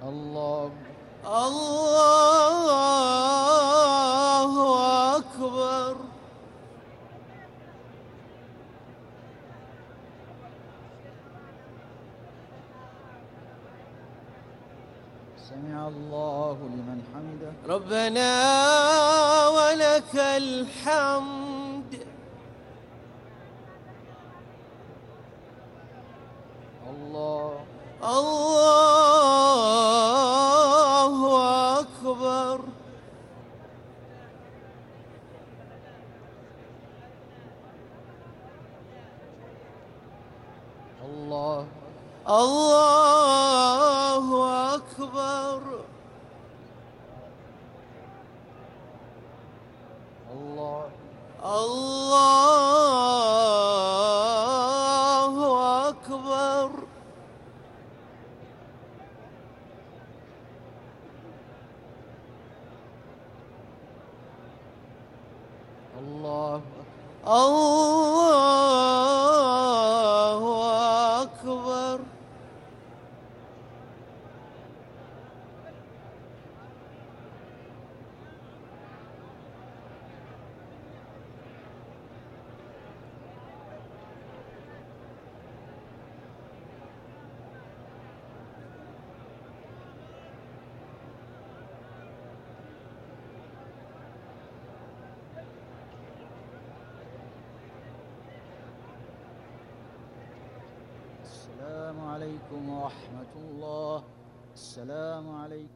الله الله أكبر. سمع الله لمن حمده. ربنا ولك الحمد. الله الله أكبر. الله الله أكبر. الله الله أكبر. الله الله أكبر. السلام عليكم ورحمة الله. السلام عليكم.